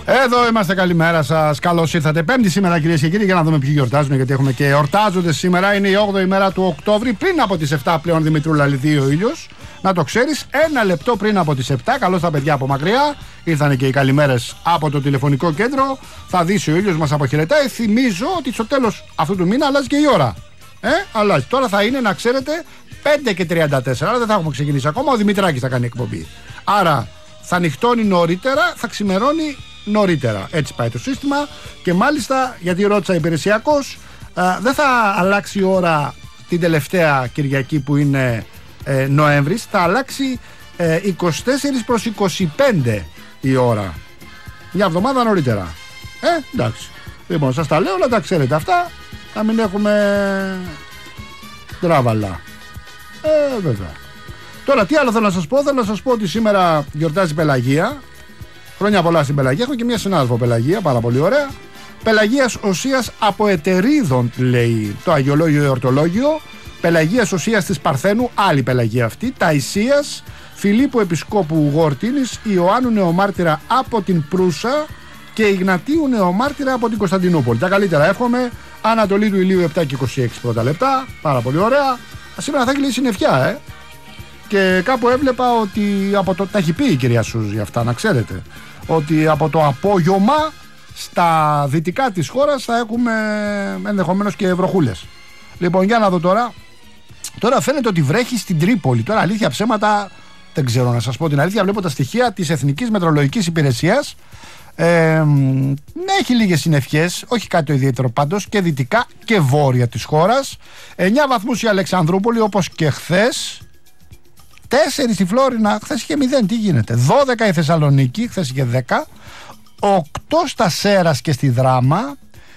Εδώ είμαστε, καλημέρα σας. Καλώς ήρθατε. Πέμπτη σήμερα, κυρίες και κύριοι, για να δούμε ποιοι γιορτάζουν, γιατί έχουμε και εορτάζονται σήμερα. Είναι η 8η μέρα του Οκτώβρη, πριν από τις 7 πλέον, Δημητρούλα, λυθεί ο ήλιος. Να το ξέρεις, ένα λεπτό πριν από τις 7. Καλώς τα παιδιά από μακριά. Ήρθανε και οι καλημέρες από το τηλεφωνικό κέντρο. Θα δεις ο ήλιος, μας αποχαιρετάει. Θυμίζω ότι στο τέλος αυτού του μήνα αλλάζει και η ώρα. Αλλάζει. Τώρα θα είναι, να ξέρετε, 5:34. Άρα δεν θα έχουμε ξεκινήσει ακόμα. Ο Δημητράκης θα κάνει εκπομπή. Άρα θα νυχτώνει νωρίτερα, θα ξημερώνει νωρίτερα. Έτσι πάει το σύστημα. Και μάλιστα, γιατί ρώτησα υπηρεσιακώς, δεν θα αλλάξει η ώρα την τελευταία Κυριακή που είναι Νοέμβρης. Θα αλλάξει 24 προς 25 η ώρα. Μια εβδομάδα νωρίτερα. Εντάξει. Λοιπόν, σας τα λέω, να τα ξέρετε αυτά. Να μην έχουμε τράβαλα. Βέβαια. Τώρα, τι άλλο θέλω να σας πω? Θέλω να σας πω ότι σήμερα γιορτάζει Πελαγία. Χρόνια πολλά στην Πελαγία. Έχω και μια συνάδελφο Πελαγία, πάρα πολύ ωραία. Πελαγίας Οσίας από Ετερίδων, λέει το Αγιολόγιο Εορτολόγιο. Πελαγίας Οσίας της Παρθένου, άλλη Πελαγία αυτή. Ταϊσίας, Φιλίππου Επισκόπου Γορτίνης, Ιωάννου Νεομάρτυρα από την Προύσα και Ιγνατίου Νεομάρτυρα από την Κωνσταντινούπολη. Τα καλύτερα εύχομαι. Ανατολή του ηλίου 7 και 26 πρώτα λεπτά. Πάρα πολύ ωραία. Σήμερα θα έχει λέει συννεφιά, Και κάπου έβλεπα ότι από το. Τα έχει πει η κυρία Σούζη αυτά, να ξέρετε. Ότι από το απόγευμα στα δυτικά της χώρας θα έχουμε ενδεχομένως και βροχούλες. Λοιπόν, για να δω τώρα. Τώρα φαίνεται ότι βρέχει στην Τρίπολη. Τώρα, αλήθεια ψέματα, δεν ξέρω να σας πω την αλήθεια. Βλέπω τα στοιχεία της Εθνικής Μετεωρολογικής Υπηρεσίας. Ναι, έχει λίγες συννεφιές, όχι κάτι το ιδιαίτερο πάντως, και δυτικά και βόρεια της χώρας. 9 βαθμούς η Αλεξανδρούπολη, όπως και χθες. 4 στη Φλόρινα, χθες είχε 0, τι γίνεται? 12 η Θεσσαλονίκη, χθες είχε 10. 8 στα Σέρας και στη Δράμα.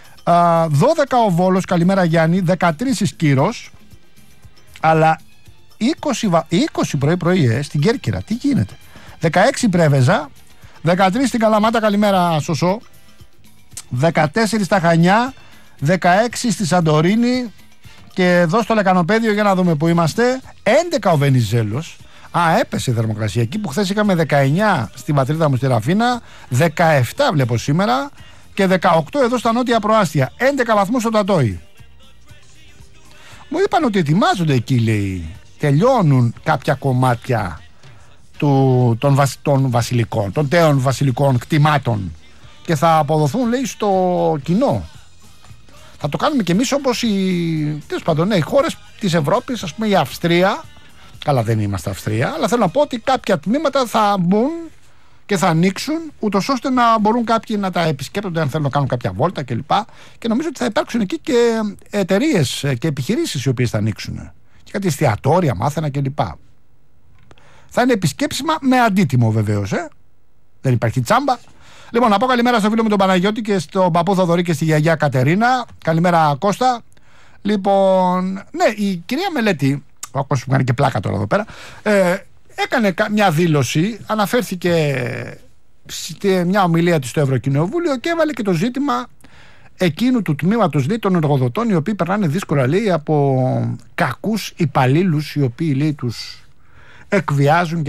12 ο Βόλος, καλημέρα Γιάννη. 13 η Σκύρος. Αλλά 20 πρωί στην Κέρκυρα, τι γίνεται? 16 η Πρέβεζα. 13 στην Καλαμάτα, καλημέρα Σωσό. 14 στα Χανιά. 16 στη Σαντορίνη. Και εδώ στο Λεκανοπέδιο, για να δούμε που είμαστε, 11 ο Βενιζέλος. Έπεσε η θερμοκρασία εκεί που χθες είχαμε 19 στην πατρίδα μου στη Ραφίνα, 17 βλέπω σήμερα και 18 εδώ στα νότια προάστια, 11 βαθμούς στο Τατόι. Μου είπαν ότι ετοιμάζονται εκεί, λέει, τελειώνουν κάποια κομμάτια των βασιλικών, των τέων βασιλικών κτημάτων και θα αποδοθούν, λέει, στο κοινό. Θα το κάνουμε κι εμείς όπως οι χώρες της Ευρώπης, ας πούμε η Αυστρία. Καλά, δεν είμαστε Αυστρία, αλλά θέλω να πω ότι κάποια τμήματα θα μπουν και θα ανοίξουν, ούτως ώστε να μπορούν κάποιοι να τα επισκέπτονται αν θέλουν να κάνουν κάποια βόλτα κλπ. Και νομίζω ότι θα υπάρξουν εκεί και εταιρείες και επιχειρήσεις οι οποίες θα ανοίξουν. Και κάτι εστιατόρια, μάθαινα κλπ. Θα είναι επισκέψιμα με αντίτιμο βεβαίως. Δεν υπάρχει τσάμπα. Λοιπόν, να πω καλημέρα στο φίλο μου τον Παναγιώτη και στον παππού Θοδωρή και στη γιαγιά Κατερίνα. Καλημέρα Κώστα. Λοιπόν, ναι, η κυρία Μελέτη, ο Κώστας που κάνει και πλάκα τώρα εδώ πέρα, έκανε μια δήλωση, αναφέρθηκε σε μια ομιλία της στο Ευρωκοινοβούλιο και έβαλε και το ζήτημα εκείνου του τμήματος, λέει, των εργοδοτών οι οποίοι περνάνε δύσκολα, λέει, από κακούς υπαλλήλους οι οποίοι, λέει, τους εκβιάζουν